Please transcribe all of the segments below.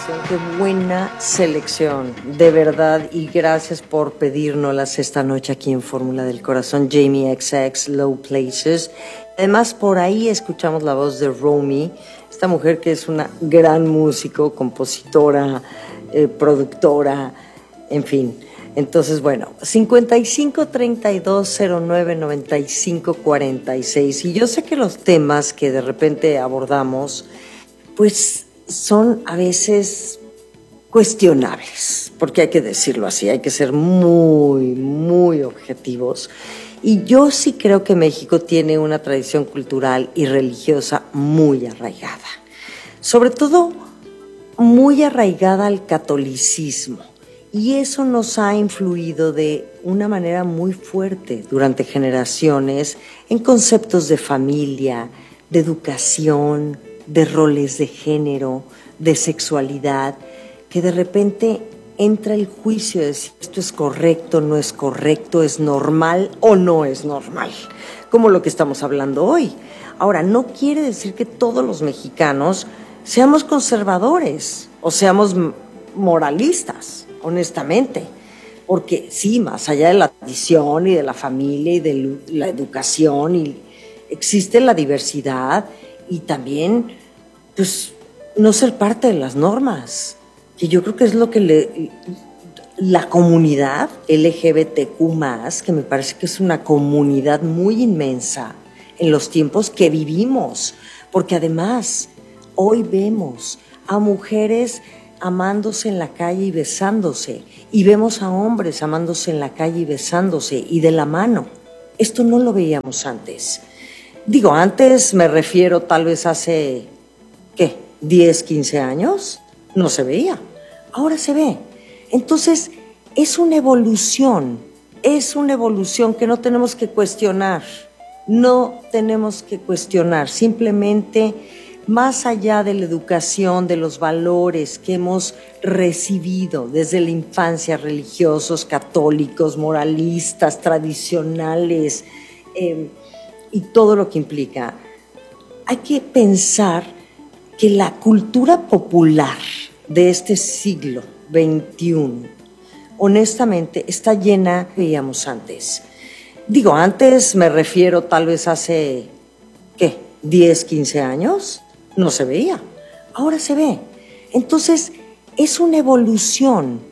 Qué buena selección, de verdad, y gracias por pedírnoslas esta noche aquí en Fórmula del Corazón. Jamie XX, Low Places. Además, por ahí escuchamos la voz de Romy, esta mujer que es una gran músico, compositora, productora, en fin. Entonces, bueno, 5532099546. Y yo sé que los temas que de repente abordamos, pues son a veces cuestionables, porque hay que decirlo así, hay que ser muy, muy objetivos. Y yo sí creo que México tiene una tradición cultural y religiosa muy arraigada, sobre todo muy arraigada al catolicismo. Y eso nos ha influido de una manera muy fuerte durante generaciones en conceptos de familia, de educación, de roles de género, de sexualidad, que de repente entra el juicio de si esto es correcto, no es correcto, es normal o no es normal, como lo que estamos hablando hoy. Ahora, no quiere decir que todos los mexicanos seamos conservadores o seamos moralistas, honestamente, porque sí, más allá de la tradición y de la familia y de la educación, y existe la diversidad y también, pues, no ser parte de las normas, que yo creo que es lo que la comunidad LGBTQ+, que me parece que es una comunidad muy inmensa en los tiempos que vivimos, porque además hoy vemos a mujeres amándose en la calle y besándose, y vemos a hombres amándose en la calle y besándose y de la mano. Esto no lo veíamos antes. Digo, antes me refiero tal vez hace, ¿qué? 10, 15 años, no se veía. Ahora se ve. Entonces, es una evolución que no tenemos que cuestionar. No tenemos que cuestionar, simplemente más allá de la educación, de los valores que hemos recibido desde la infancia, religiosos, católicos, moralistas, tradicionales, y todo lo que implica, hay que pensar que la cultura popular de este siglo XXI, honestamente, está llena, veíamos antes. Digo, antes me refiero tal vez hace, ¿qué? 10, 15 años, no se veía. Ahora se ve. Entonces, es una evolución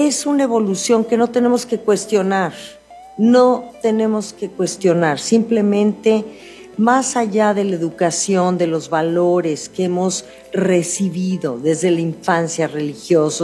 que no tenemos que cuestionar. No tenemos que cuestionar, simplemente más allá de la educación, de los valores que hemos recibido desde la infancia, religiosos,